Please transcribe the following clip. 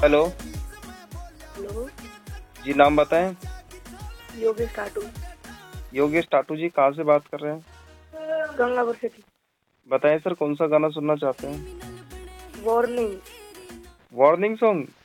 Hello. Hello. जी नाम बताएं। योगेश टाटू। योगेश टाटू जी कहाँ से बात कर रहे हैं? गंगापुर सिटी। बताएं सर, कौन सा गाना सुनना चाहते हैं? वार्निंग। Warning song.